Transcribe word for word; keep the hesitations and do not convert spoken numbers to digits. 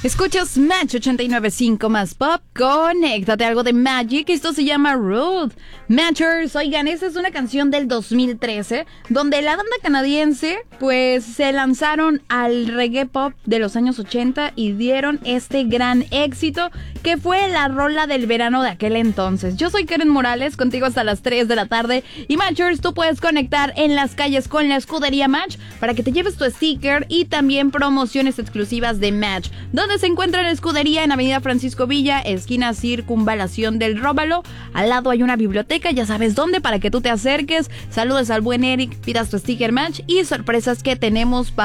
Escuchas Match ochenta y nueve punto cinco más pop. Conéctate a algo de Magic. Esto se llama Rude. Matchers, oigan, esta es una canción del dos mil trece donde la banda canadiense pues se lanzaron al reggae pop de los años ochenta y dieron este gran éxito que fue la rola del verano de aquel entonces. Yo soy Karen Morales, contigo hasta las tres de la tarde. Y Matchers, tú puedes conectar en las calles con la escudería Match para que te lleves tu sticker y también promociones exclusivas de Match. ¿Dónde se encuentra la escudería? En Avenida Francisco Villa, esquina Circunvalación del Róbalo. Al lado hay una biblioteca, ya sabes dónde, para que tú te acerques. Saludes al buen Eric, pidas tu sticker Match y sorpresas que tenemos para